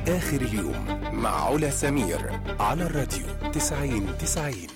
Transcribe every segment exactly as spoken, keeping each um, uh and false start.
آخر اليوم مع علا سمير على الراديو تسعين تسعين.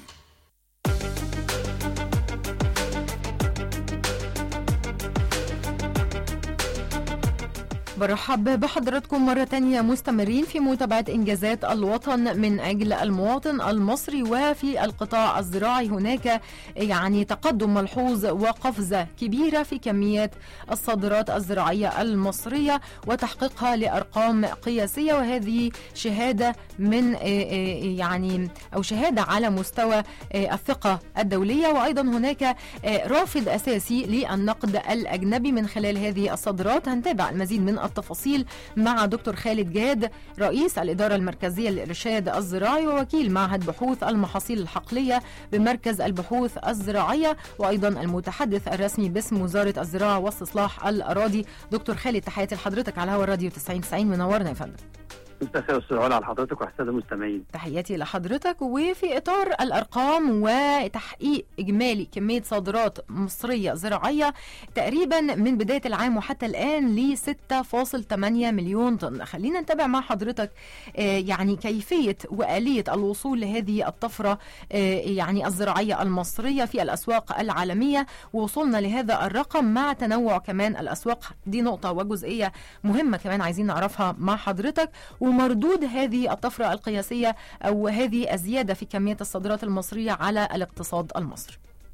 برحب بحضراتكم مرة تانية مستمرين في متابعة إنجازات الوطن من أجل المواطن المصري. وفي القطاع الزراعي هناك يعني تقدم ملحوظ وقفزة كبيرة في كميات الصادرات الزراعية المصرية وتحقيقها لأرقام قياسية، وهذه شهادة من يعني أو شهادة على مستوى الثقة الدولية. وأيضا هناك رافد أساسي للنقد الأجنبي من خلال هذه الصادرات. هنتابع المزيد من التفاصيل مع دكتور خالد جاد، رئيس الإدارة المركزية للإرشاد الزراعي ووكيل معهد بحوث المحاصيل الحقلية بمركز البحوث الزراعية، وأيضا المتحدث الرسمي باسم وزارة الزراعة واستصلاح الأراضي. دكتور خالد، تحياتي لحضرتك على هوا الراديو تسعين تسعين، منورنا يا فندم. مساء الخير استاذ علا على حضرتك والساده المستمعين. تحياتي لحضرتك. وفي اطار الارقام وتحقيق اجمالي كميه صادرات مصريه زراعيه تقريبا من بدايه العام وحتى الان ل ستة فاصلة ثمانية مليون طن، خلينا نتابع مع حضرتك يعني كيفيه واليه الوصول لهذه الطفره يعني الزراعيه المصريه في الاسواق العالميه، ووصولنا لهذا الرقم مع تنوع كمان الاسواق. دي نقطه وجزئيه مهمه كمان عايزين نعرفها مع حضرتك، ومردود هذه الطفرة القياسية أو هذه الزيادة في كمية الصادرات المصرية على الاقتصاد المصري.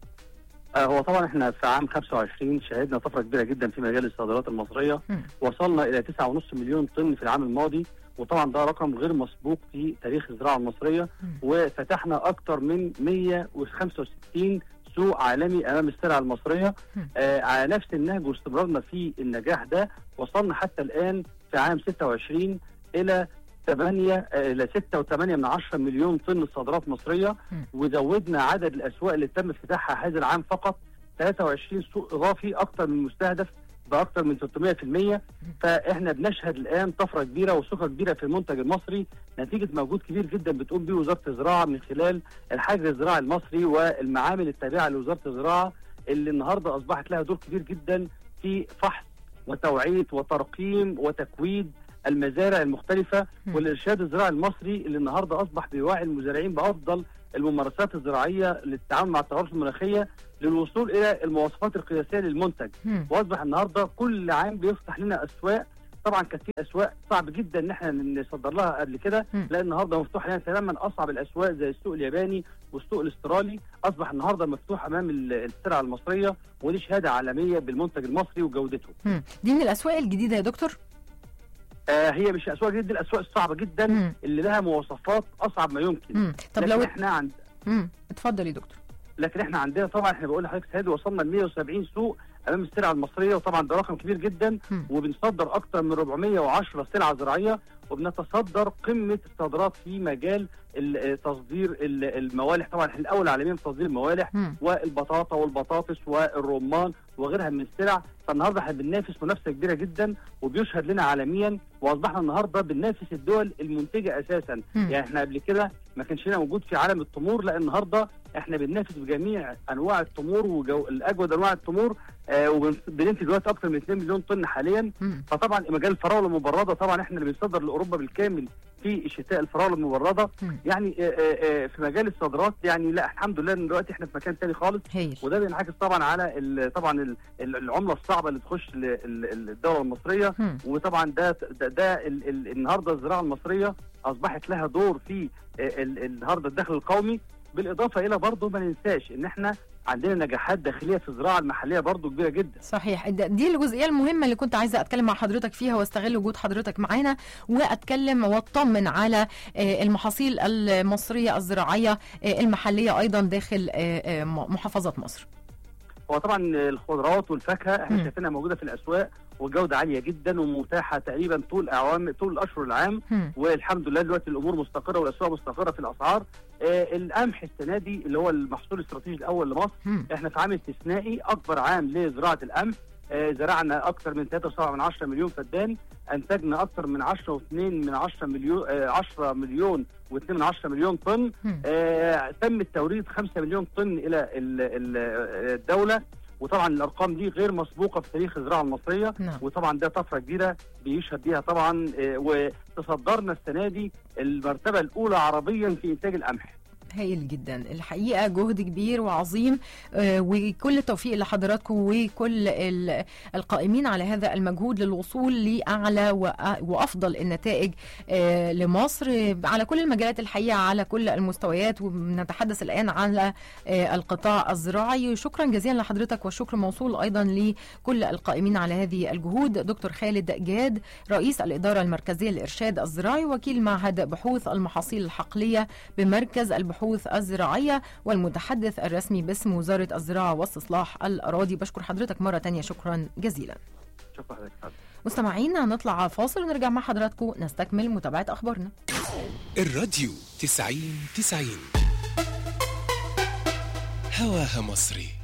هو طبعا احنا في عام خمسة وعشرين شهدنا طفرة كبيرة جدا في مجال الصادرات المصرية. م. وصلنا إلى تسعة فاصلة خمسة مليون طن في العام الماضي، وطبعا ده رقم غير مسبوق في تاريخ الزراعة المصرية. م. وفتحنا أكثر من مئة وخمسة وستين سوق عالمي أمام السلع المصرية. آه على نفس النهج واستمرارنا في النجاح ده وصلنا حتى الآن في عام ستة وعشرين إلى ثمانية إلى ستة وثمانية من عشرة مليون طن صادرات مصرية، وزودنا عدد الأسواق اللي تم افتتاحها هذا العام فقط ثلاثة وعشرين سوق إضافي، أكثر من مستهدف بأكثر من ثلاثمئة بالمئة. فإحنا بنشهد الآن طفرة كبيرة وثقة كبيرة في المنتج المصري نتيجة مجهود كبير جدا بتقوم به وزارة الزراعة من خلال الحجر الزراعي المصري والمعامل التابعة لوزارة الزراعة، اللي النهاردة أصبحت لها دور كبير جدا في فحص وتوعية وترقيم وتكويد المزارع المختلفة والإرشاد الزراعي المصري، اللي النهاردة أصبح بيوعي المزارعين بأفضل الممارسات الزراعية للتعامل مع التغيرات المناخية للوصول إلى المواصفات القياسية للمنتج. وأصبح النهاردة كل عام بيفتح لنا أسواق. طبعا كانت في أسواق صعب جدا إن احنا نصدر لها قبل كده، لأن النهاردة مفتوح لنا تماما أصعب الأسواق زي السوق الياباني والسوق الاسترالي، أصبح النهاردة مفتوح أمام السلع المصرية، ودي شهادة عالمية بالمنتج المصري وجودته. دي من الأسواق الجديدة يا دكتور؟ آه هي مش اسواق جديده، الاسواق الصعبه جدا مم. اللي لها مواصفات اصعب ما يمكن. مم. طب لو احنا عند امم اتفضل يا دكتور. لكن احنا عندنا طبعا احنا بقول لحضرتك سيد وصلنا ل مئة وسبعين سوق امام السلع المصريه، وطبعا ده رقم كبير جدا. مم. وبنصدر اكثر من أربعمئة وعشرة سلعه زراعيه، وبنتصدر قمه الصادرات في مجال تصدير الموالح. طبعا احنا الاول عالميا في تصدير الموالح مم. والبطاطا والبطاطس والرمان وغيرها من السلع. فالنهارده احنا بننافس منافسه كبيره جدا وبيشهد لنا عالميا، واصبحنا النهارده بننافس الدول المنتجه اساسا. مم. يعني احنا قبل كده ما كانش لنا وجود في عالم التمور، لا النهارده احنا بننافس بجميع انواع التمور والاجود انواع التمور، آه وبننتج دلوقتي اكثر من اثنين مليون طن حاليا. مم. فطبعا مجال الفراوله المبرده طبعا احنا اللي بنصدر لاوروبا بالكامل في الشتاء الفراوله المبرده. مم. يعني آآ آآ في مجال الصادرات يعني لا الحمد لله ان دلوقتي احنا في مكان ثاني خالص. هيش. وده بينعكس طبعا على طبعا العمله الصعبه اللي تخش للدوله المصريه. مم. وطبعا ده ده, ده ال ال النهارده الزراعه المصريه اصبحت لها دور في النهارده الدخل القومي، بالاضافه الى برضه ما ننساش ان احنا عندنا نجاحات داخليه في الزراعه المحليه برضو كبيره جدا. صحيح، دي الجزئيه المهمه اللي كنت عايزه اتكلم مع حضرتك فيها واستغل وجود حضرتك معانا واتكلم واطمن على المحاصيل المصريه الزراعيه المحليه ايضا داخل محافظات مصر. هو طبعا الخضروات والفاكهه احنا شايفينها موجوده في الاسواق وجوده عاليه جدا ومتاحه تقريبا طول اعوام طول الاشهر العام. م. والحمد لله دلوقتي الامور مستقره والاسواق مستقره في الاسعار. آه القمح السنه دي اللي هو المحصول الاستراتيجي الاول لمصر. م. احنا في عام استثنائي اكبر عام لزراعه القمح. آه زرعنا اكثر من ثلاثة فاصلة سبعة مليون فدان، انتجنا اكثر من عشرة فاصلة اثنين مليون آه عشرة مليون واثنين من عشرة مليون طن. آه تم التوريد خمسة مليون طن الى الدوله، وطبعا الارقام دي غير مسبوقه في تاريخ الزراعه المصريه. نعم. وطبعا ده طفره كبيره بيشهد بيها طبعا، وتصدرنا السنه دي المرتبه الاولى عربيا في انتاج القمح. هايل جدا الحقيقه، جهد كبير وعظيم، آه وكل التوفيق لحضراتكم وكل القائمين على هذا المجهود للوصول لاعلى وافضل النتائج آه لمصر على كل المجالات الحقيقه، على كل المستويات. ونتحدث الان على آه القطاع الزراعي. شكرا جزيلا لحضرتك، والشكر موصول ايضا لكل القائمين على هذه الجهود. دكتور خالد جاد، رئيس الاداره المركزيه للارشاد الزراعي، وكيل معهد بحوث المحاصيل الحقليه بمركز البحوث الزراعية، والمتحدث الرسمي باسم وزارة الزراعة واستصلاح الأراضي. بشكر حضرتك مرة تانية، شكرا جزيلا. شكرا حضرتك. مستمعينا هنطلع فاصل ونرجع مع حضراتكم نستكمل متابعة أخبارنا. الراديو تسعين تسعين هواها مصري.